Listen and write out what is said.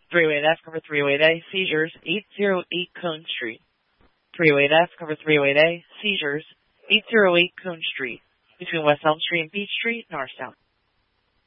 Three-way desk cover, three-way day, seizures, 808 Cone Street. Three-way desk cover, three-way day, seizures, 808 Cone Street, between West Elm Street and Beach Street, Norristown.